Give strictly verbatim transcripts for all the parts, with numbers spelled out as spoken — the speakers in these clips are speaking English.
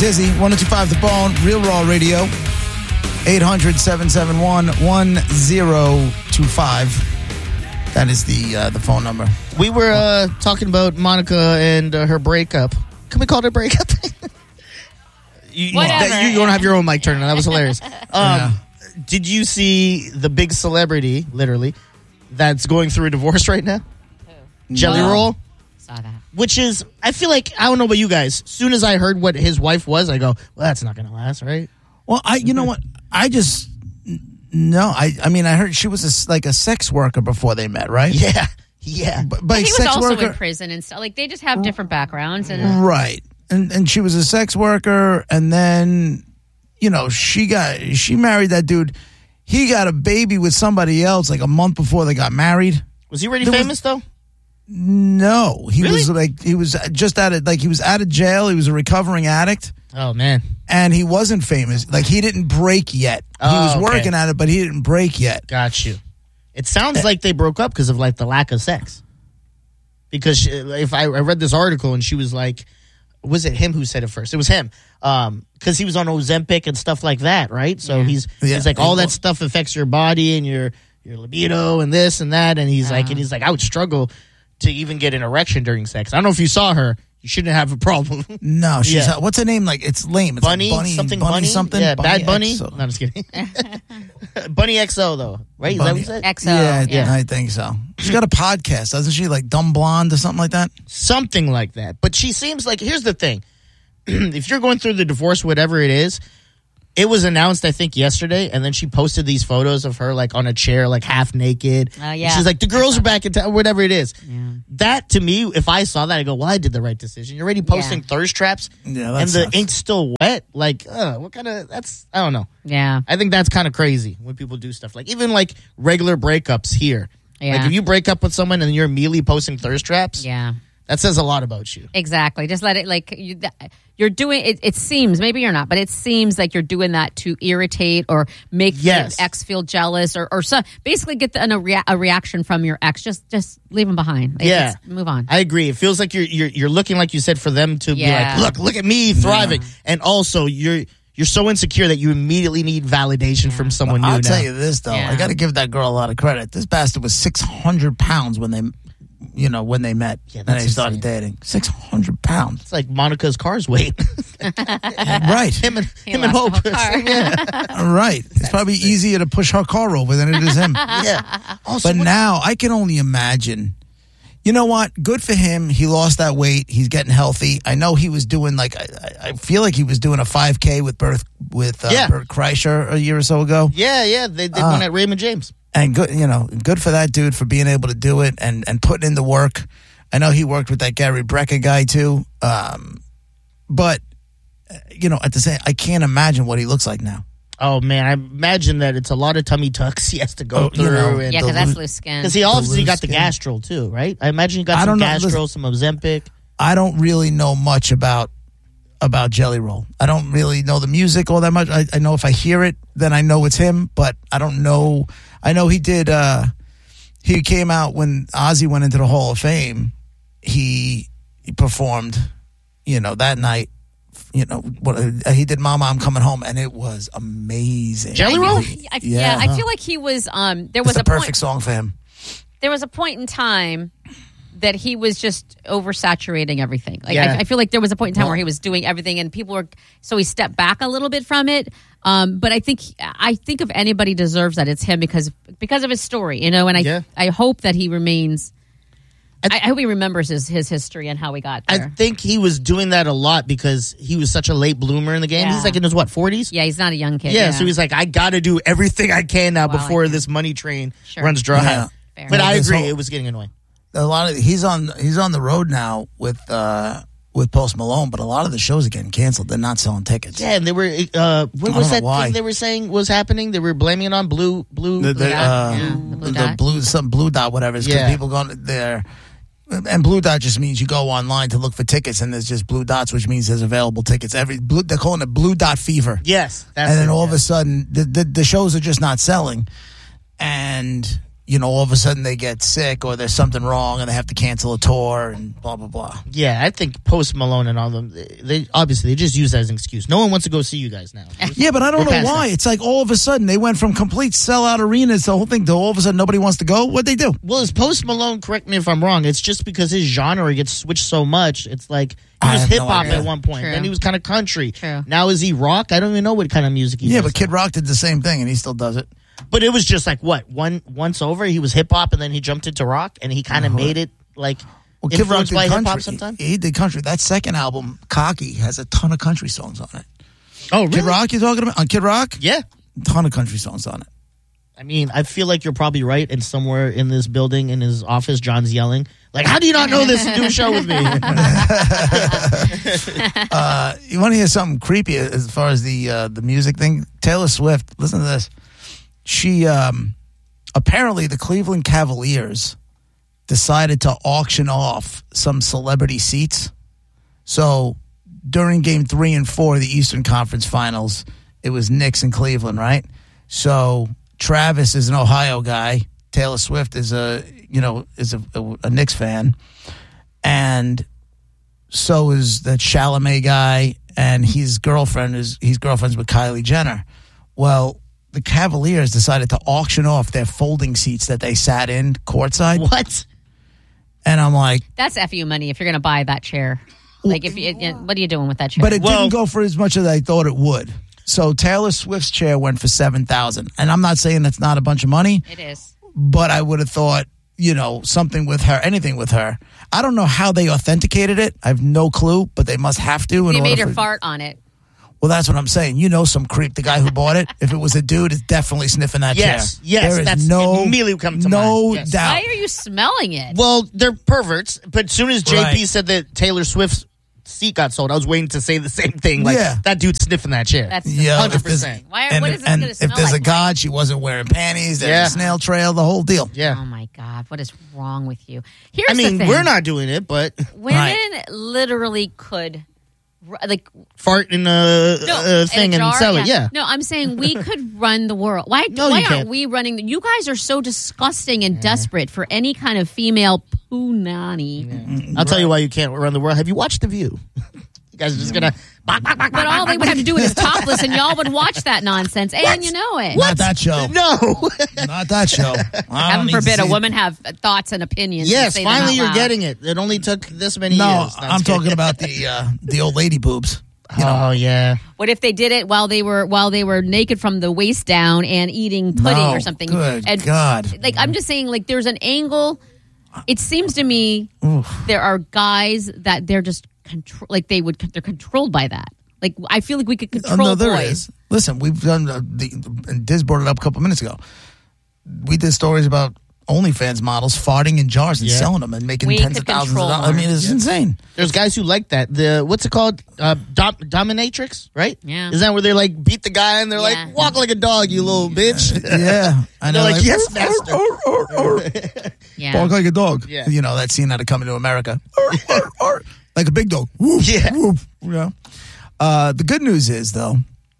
Dizzy, one oh two point five The Bone, Real Raw Radio, eight hundred, seven seven one, one oh two five. That is the uh, the phone number. We were uh, talking about Monica and uh, her breakup. Can we call it a breakup? you, Whatever. That, you, you don't have your own mic turn on. That was hilarious. Um, Yeah. Did you see the big celebrity, literally, that's going through a divorce right now? Who? Jelly No. Roll. Saw that. Which is, I feel like, I don't know about you guys. As soon as I heard what his wife was, I go, well, that's not going to last, right? Well, I, you know what? I just, no, I, I mean, I heard she was a, like a sex worker before they met, right? Yeah. Yeah. But, But but he was sex also worker, in prison and stuff. Like, they just have different backgrounds. And right? And and she was a sex worker, and then, you know, she got she married that dude. He got a baby with somebody else like a month before they got married. Was he already There was- famous, though? No, he Really? was like he was just out of like he was out of jail. He was a recovering addict, Oh, man. and he wasn't famous. Like he didn't break yet. He Oh, was okay. working at it, but he didn't break yet. Got you. It sounds like they broke up because of, like, the lack of sex. Because she, if I, I read this article and she was like, was it him who said it first? It was him. Um, because he was on Ozempic and stuff like that, right? So Yeah. he's Yeah. he's like, all that stuff affects your body and your your libido and this and that. And he's like, and he's like, I would struggle to even get an erection during sex. I don't know if you saw her. You shouldn't have a problem. No, she's Yeah. what's her name? Like it's lame. It's Bunny, like bunny something bunny, bunny, something. Yeah, Bad Bunny. X O. No, I'm just kidding. Bunny X O though, right? Is that what you said? X O. Yeah, yeah. I think so. She's got a podcast, doesn't she? Like Dumb Blonde or something like that. Something like that. But she seems like, here's the thing. If you're going through the divorce, whatever it is, it was announced, I think, yesterday, and then she posted these photos of her, like, on a chair, like, half naked. Oh, And yeah. she's like, the girls are back in town, whatever it is. Yeah. That, to me, if I saw that, I go, well, I did the right decision. You're already posting Yeah. thirst traps, Yeah, that and the sucks. ink's still wet. Like, uh, what kind of, that's, I don't know. Yeah. I think that's kind of crazy when people do stuff. Like, even, like, regular breakups here. Yeah. Like, if you break up with someone and you're immediately posting thirst traps, Yeah. that says a lot about you. Exactly. Just let it, like, you, th- you're doing it. It seems, maybe you're not, but it seems like you're doing that to irritate or make Yes. your ex feel jealous or, or so, basically get the, an, a, rea- a reaction from your ex. Just just leave them behind. Like, Yeah. let's move on. I agree. It feels like you're you're you're looking, like you said, for them to Yeah. be like, look, look at me thriving, and also you're you're so insecure that you immediately need validation from someone new. I'll now. tell you this though, Yeah. I got to give that girl a lot of credit. This bastard was six hundred pounds when they, you know, when they met Yeah, and that's they started insane. dating. Six hundred pounds, It's like Monica's car's weight. right? him and He him and lost Hope. the whole car. yeah, Right. It's probably easier to push her car over than it is him. yeah. Also, But what- now I can only imagine. You know what? Good for him. He lost that weight. He's getting healthy. I know he was doing like I, I- I feel like he was doing a five K with Bert with uh, Yeah. Bert Kreischer a year or so ago. yeah, yeah. They did Uh, one at Raymond James. And good, you know, good for that dude for being able to do it and and putting in the work. I know he worked with that Gary Brecka guy too. Um, but uh, you know, at the same, I can't imagine what he looks like now. Oh man, I imagine that it's a lot of tummy tucks he has to go Oh, you through. know, and yeah, the because that's loose- loose skin. because he obviously loose got the skin. gastro too, right? I imagine he got I some don't know. gastro, Listen. some Ozempic. I don't really know much about about Jelly Roll. I don't really know the music all that much. I, I know if I hear it, then I know it's him, but I don't know. I know he did. Uh, he came out when Ozzy went into the Hall of Fame. He, he performed, you know, that night. You know, what uh, he did, "Mama, I'm Coming Home," and it was amazing. Jelly I feel Roll? like- I, yeah, I huh? feel like he was. Um, there It's was the a perfect point. song for him. There was a point in time that he was just oversaturating everything. Like Yeah. I, I feel like there was a point in time Well- where he was doing everything, and people were so he stepped back a little bit from it. Um, but I think I think if anybody deserves that, it's him because because of his story, you know. And I Yeah. I hope that he remains. I- I, I hope he remembers his his history and how he got I there. think he was doing that a lot because he was such a late bloomer in the game. Yeah. He's like in his what forties? yeah, he's not a young kid. Yeah, so he's like, I got to do everything I can now Wow, before I can. this money train Sure. runs dry. Yeah. Fair. But Well, I this agree, whole- it was getting annoying. A lot of he's on he's on the road now with uh, with Post Malone, but a lot of the shows are getting canceled. They're not selling tickets. Yeah, and they were. Uh, what I was don't know that why. thing they were saying was happening? They were blaming it on blue, blue. The, the, Dot, uh, yeah, the blue the dot. blue, some blue dot, whatever. It's 'cause Yeah. people going there, and blue dot just means you go online to look for tickets, and there's just blue dots, which means there's available tickets. Every blue, they're calling it blue dot fever. Yes, that's and then it, all yeah. of a sudden, the, the the shows are just not selling, and you know, all of a sudden they get sick or there's something wrong and they have to cancel a tour and blah, blah, blah. Yeah, I think Post Malone and all them, they, they obviously they just use that as an excuse. No one wants to go see you guys now. Yeah, but I don't We're know past why. that. It's like all of a sudden they went from complete sellout arenas, the whole thing, to all of a sudden nobody wants to go. What'd they do? Well, is Post Malone, correct me if I'm wrong, it's just because his genre gets switched so much. It's like he I was have no hip hop idea. at one point. True. Then he was kind of country. True. Now is he rock? I don't even know what kind of music he Yeah, does. but Kid Rock did the same thing and he still does it. But it was just like what one once over. He was hip hop and then he jumped into rock and he kind of made it like Well, Kid Rock influenced did by hip hop. country. Sometimes. He, he did country. That second album, Cocky, has a ton of country songs on it. Oh, really? Kid Rock, you talking about? On Kid Rock? Yeah. Ton of country songs on it. I mean, I feel like you're probably right. And somewhere in this building, in his office, John's yelling, like, how do you not know this and do a show with me? Uh, you want to hear something creepy as far as the uh, the music thing? Taylor Swift, listen to this. She, um, apparently the Cleveland Cavaliers decided to auction off some celebrity seats. So during game three and four of the Eastern Conference Finals, it was Knicks and Cleveland, right? So Travis is an Ohio guy. Taylor Swift is a, you know, is a, a, a Knicks fan. And so is that Chalamet guy, and his girlfriend is, he's girlfriends with Kylie Jenner. Well, the Cavaliers decided to auction off their folding seats that they sat in courtside. What? And I'm like, That's F U money if you're going to buy that chair. Like, if you, it, what are you doing with that chair? but it Well- didn't go for as much as I thought it would. So Taylor Swift's chair went for seven thousand dollars. And I'm not saying that's not a bunch of money, it is. but I would have thought, you know, something with her, anything with her. I don't know how they authenticated it. I have no clue, but they must have to. In They order made her for, fart on it. Well, that's what I'm saying. You know, some creep, the guy who bought it. If it was a dude, it's definitely sniffing that Yes, chair. yes, There is that's no, immediately come to no mind. Yes. doubt. Why are you smelling it? Well, they're perverts. But as soon as J P Right. said that Taylor Swift's seat got sold, I was waiting to say the same thing. Like, Yeah. that dude's sniffing that chair. That's Yeah, one hundred if there's- percent. Why? And, what if, is this and going to if smell there's like? a God, she wasn't wearing panties. There's Yeah. a snail trail, the whole deal. Yeah. Oh my God! What is wrong with you? Here's I mean, the thing. we're not doing it, but Women literally could, like, fart in a, no, a in thing a jar, and sell it. Yeah. No, I'm saying we could run the world. Why? No, why you aren't can't. we running? The, you guys are so disgusting and desperate for any kind of female punani. I'll tell you why you can't run the world. Have you watched The View? You guys are just gonna. But all they would have to do is topless, and y'all would watch that nonsense, and you know it. Not that show. No. Not that show. I don't Heaven need to forbid a see it. woman have thoughts and opinions. and Yes, say them finally out you're loud. getting it. It only took this many No, years. No, I'm just kidding. talking about the uh, the old lady boobs. You know, Oh yeah. What if they did it while they were while they were naked from the waist down and eating pudding No, or something? good and, God. Like, I'm just saying, like, there's an angle. It seems to me there are guys that they're just control, like they would they're controlled by that. Like, I feel like we could Oh, control no, there boys. is. Listen, we've done uh, the and Diz brought it up a couple minutes ago. We did stories about OnlyFans models farting in jars and Yeah. selling them and making We tens could of thousands of control dollars. I mean, more. it's insane. There's guys who like that. The what's it called? Uh, dom- dominatrix, right? Yeah. Is that where they like beat the guy and they're Yeah. like, walk like a dog, you little bitch? Yeah, I know. They're like, yes, "Arr, master." arr, arr, arr." Yeah. Bark like a dog. Yeah. You know that scene out of Coming to America. Arr, arr, arr. Like a big dog. Woof, Yeah. woof, you know? Uh, the good news is though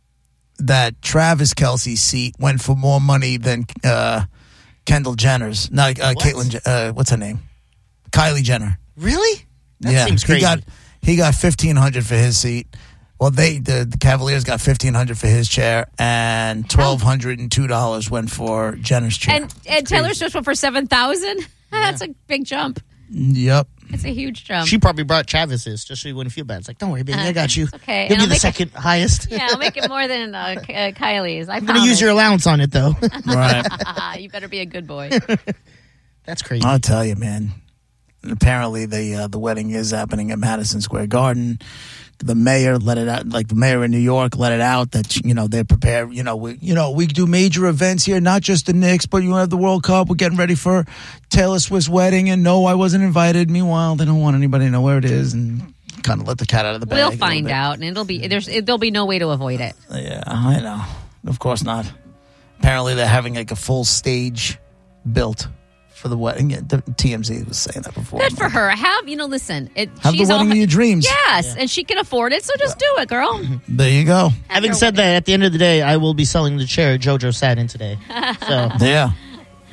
that Travis Kelce's seat went for more money than uh, Kendall Jenner's. No, uh, Caitlyn. Je- Uh, what's her name? Kylie Jenner. Really? That yeah, seems crazy. He got he got fifteen hundred for his seat. Well, they the, the Cavaliers got fifteen hundred for his chair, and twelve hundred and two dollars went for Jenner's chair. And and Taylor Swift went for seven thousand. That's a big jump. Yep. It's a huge jump. She probably brought Travis's just so you wouldn't feel bad. It's like, don't worry, baby, Uh, I got you. it's okay. You'll And be I'll the make it- second highest. yeah, I'll make it more than uh, K- uh, Kylie's. I I'm gonna use promise. your allowance on it though. Right. you better be a good boy. That's crazy. I'll tell you, man. Apparently, the uh, the wedding is happening at Madison Square Garden. The mayor let it out, like the mayor in New York let it out that, you know, they're prepared. You know, we you know we do major events here, not just the Knicks, but you have the World Cup. We're getting ready for Taylor Swift's wedding, and no, I wasn't invited. Meanwhile, they don't want anybody to know where it is, and kind of let the cat out of the bag. a We'll little find bit. out, and it'll be there's it, there'll be no way to avoid it. Yeah, I know. Of course not. Apparently, they're having like a full stage built for the wedding. Yeah, the T M Z was saying that before. Good for her. Have you know? Listen, it, Have the she's wedding all, of your dreams. Yes, and she can afford it, so just do it, girl. Have There you go. Having your said wedding. that, at the end of the day, I will be selling the chair JoJo sat in today. So Yeah.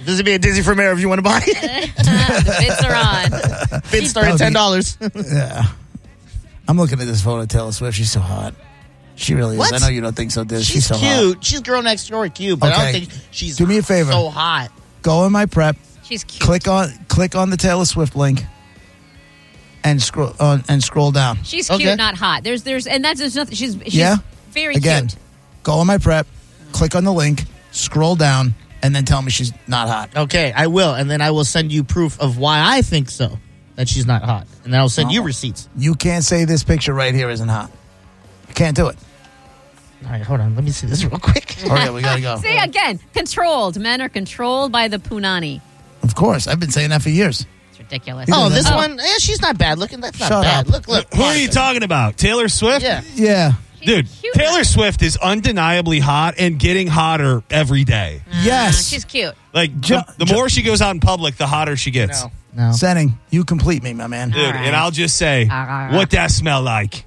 This would be a Disney for Mayor if you want to buy it. The bids are on. Bids start at ten dollars. Yeah. I'm looking at this photo of Taylor Swift. She's so hot. She really is. What? I know you don't think so, Diz. She's, She's so cute. hot. She's girl next door cute, but I Okay. don't think she's Do me a favor. so hot. Go in my prep. She's cute. Click on click on the Taylor Swift link and scroll uh, and scroll down. She's cute, Okay. not hot. There's, there's, and that's there's nothing. She's, she's Yeah? very Again, cute. go on my prep, click on the link, scroll down, and then tell me she's not hot. Okay, I will, and then I will send you proof of why I think so, that she's not hot. And then I'll send you Oh. receipts. You can't say this picture right here isn't hot. You can't do it. All right, hold on. Let me see this real quick. Okay, we gotta go. See, again, controlled. Men are controlled by the punani. Of course, I've been saying that for years. It's ridiculous. Oh, this Oh. one, yeah, she's not bad looking. That's not Shut bad. up. Look, look. Who are you talking about? Taylor Swift? Yeah. Yeah. Dude, cute. Taylor Swift is undeniably hot and getting hotter every day. Yes. She's cute. Like, Jo- the, the Jo- more she goes out in public, the hotter she gets. No. No. Senning, you complete me, my man. Dude, All right. and I'll just say, All right. what that smell like?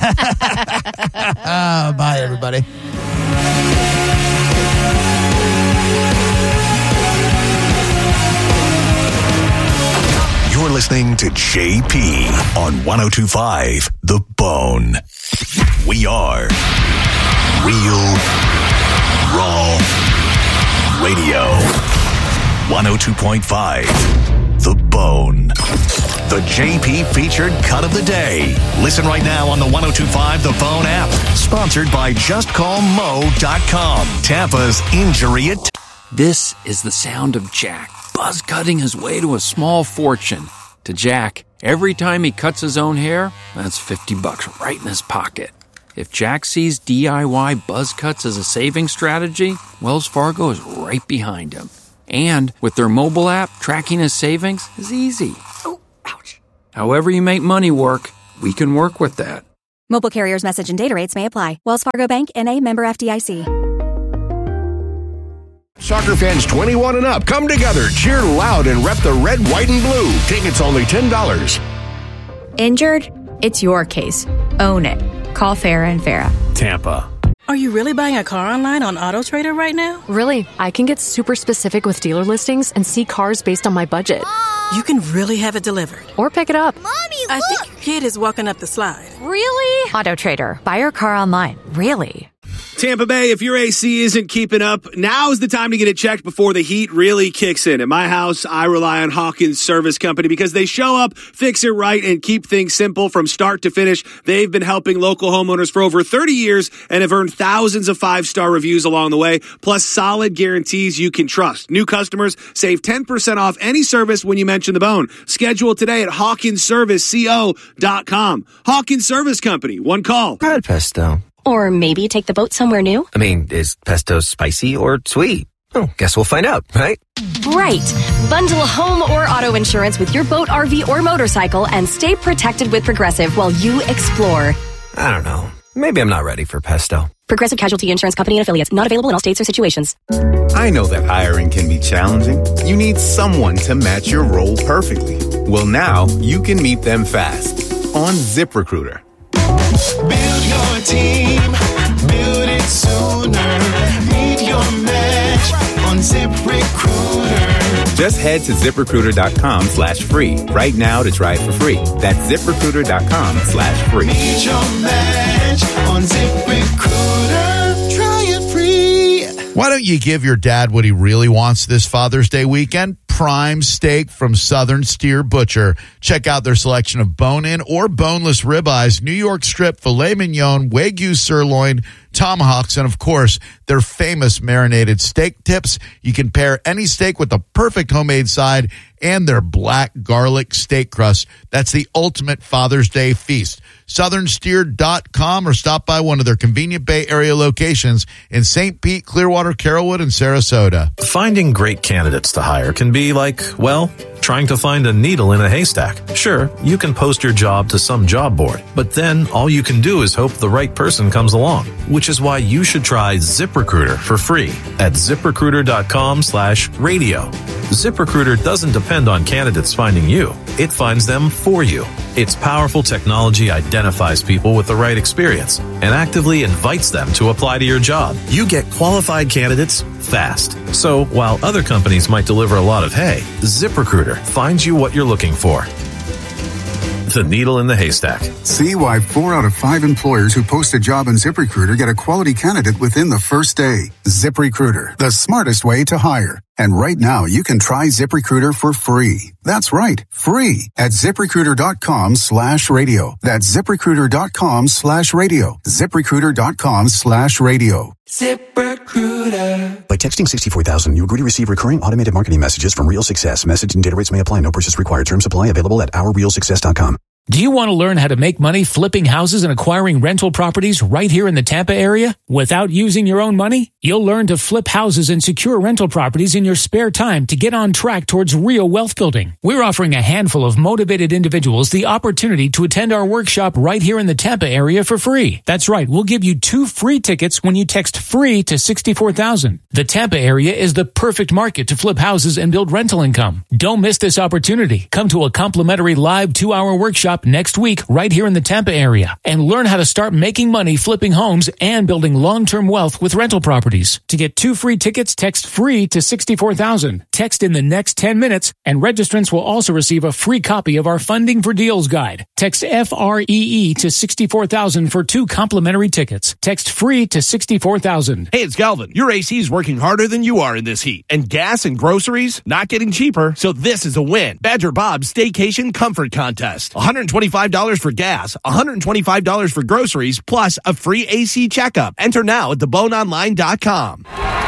Uh, bye, everybody. You're listening to J P on one oh two point five The Bone. We are Real Raw Radio. one oh two point five The Bone. The J P featured cut of the day. Listen right now on the one oh two point five The Bone app. Sponsored by just call mo dot com. Tampa's injury at... This is the sound of Jack, buzz cutting his way to a small fortune. To Jack, every time he cuts his own hair, that's fifty bucks right in his pocket. If Jack sees D I Y buzz cuts as a saving strategy, Wells Fargo is right behind him. And with their mobile app, tracking his savings is easy. Oh, ouch. However you make money work, we can work with that. Mobile carriers' message and data rates may apply. Wells Fargo Bank, N A, member F D I C. Soccer fans twenty-one and up, come together, cheer loud, and rep the red, white, and blue. Tickets only ten dollars. Injured? It's your case. Own it. Call Farah and Farah. Tampa. Are you really buying a car online on AutoTrader right now? Really, I can get super specific with dealer listings and see cars based on my budget. You can really have it delivered. Or pick it up. Mommy, look! I think your kid is walking up the slide. Really? AutoTrader. Buy your car online. Really? Tampa Bay, if your A C isn't keeping up, now is the time to get it checked before the heat really kicks in. At my house, I rely on Hawkins Service Company because they show up, fix it right, and keep things simple from start to finish. They've been helping local homeowners for over thirty years and have earned thousands of five-star reviews along the way, plus solid guarantees you can trust. New customers save ten percent off any service when you mention the bone. Schedule today at hawkins service co dot com. Hawkins Service Company, one call. Red pesto. Or maybe take the boat somewhere new? I mean, is pesto spicy or sweet? Oh, guess we'll find out, right? Right. Bundle home or auto insurance with your boat, R V, or motorcycle and stay protected with Progressive while you explore. I don't know. Maybe I'm not ready for pesto. Progressive Casualty Insurance Company and Affiliates. Not available in all states or situations. I know that hiring can be challenging. You need someone to match your role perfectly. Well, now you can meet them fast on ZipRecruiter. Build your team, build it sooner. Meet your match on ZipRecruiter. Just head to ZipRecruiter.com slash free right now to try it for free. That's ZipRecruiter.com slash free. Meet your match on ZipRecruiter. Try it free. Why don't you give your dad what he really wants this Father's Day weekend? Prime steak from Southern Steer Butcher. Check out their selection of bone-in or boneless ribeyes, New York strip, filet mignon, Wagyu sirloin, tomahawks, and of course, their famous marinated steak tips. You can pair any steak with the perfect homemade side and their black garlic steak crust. That's the ultimate Father's Day feast. southern steer dot com or stop by one of their convenient Bay Area locations in Saint Pete, Clearwater, Carrollwood, and Sarasota. Finding great candidates to hire can be like, well, trying to find a needle in a haystack. Sure, you can post your job to some job board, but then all you can do is hope the right person comes along, which is why you should try ZipRecruiter for free at ZipRecruiter.com slash radio. ZipRecruiter doesn't depend on candidates finding you. It finds them for you. Its powerful technology identifies people with the right experience and actively invites them to apply to your job. You get qualified candidates fast. So while other companies might deliver a lot of hay, ZipRecruiter finds you what you're looking for. The needle in the haystack. See why four out of five employers who post a job on ZipRecruiter get a quality candidate within the first day. ZipRecruiter, the smartest way to hire. And right now, you can try ZipRecruiter for free. That's right, free at ZipRecruiter.com slash radio. That's ZipRecruiter.com slash radio. ZipRecruiter.com slash radio. ZipRecruiter. By texting sixty-four thousand, you agree to receive recurring automated marketing messages from Real Success. Message and data rates may apply. No purchase required. Terms apply. Available at our real success dot com. Do you want to learn how to make money flipping houses and acquiring rental properties right here in the Tampa area without using your own money? You'll learn to flip houses and secure rental properties in your spare time to get on track towards real wealth building. We're offering a handful of motivated individuals the opportunity to attend our workshop right here in the Tampa area for free. That's right, we'll give you two free tickets when you text FREE to sixty-four thousand. The Tampa area is the perfect market to flip houses and build rental income. Don't miss this opportunity. Come to a complimentary live two-hour workshop next week right here in the Tampa area and learn how to start making money flipping homes and building long-term wealth with rental properties. To get two free tickets, text FREE to sixty-four thousand. Text in the next ten minutes and registrants will also receive a free copy of our Funding for Deals guide. Text F R E E to sixty-four thousand for two complimentary tickets. Text FREE to sixty-four thousand. Hey, it's Galvin. Your A C is working harder than you are in this heat. And gas and groceries not getting cheaper, so this is a win. Badger Bob's Staycation Comfort Contest. one hundred twenty-five dollars for gas, one hundred twenty-five dollars for groceries, plus a free A C checkup. Enter now at the bone online dot com.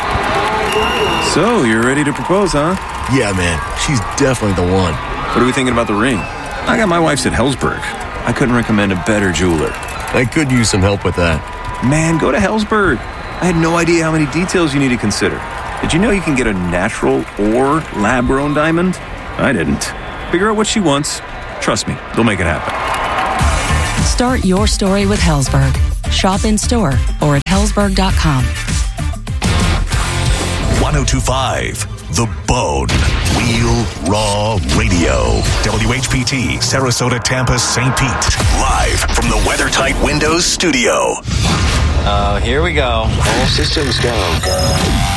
So, you're ready to propose, huh? Yeah, man. She's definitely the one. What are we thinking about the ring? I got my wife's at Hellsberg. I couldn't recommend a better jeweler. I could use some help with that. Man, go to Hellsberg. I had no idea how many details you need to consider. Did you know you can get a natural or lab-grown diamond? I didn't. Figure out what she wants. Trust me, they'll make it happen. Start your story with Hellsberg. Shop in store or at hellsberg dot com. ten twenty-five The Bone. Real Raw Radio. W H P T, Sarasota, Tampa, Saint Pete. Live from the WeatherTight Windows studio. Uh, here we go. All systems go.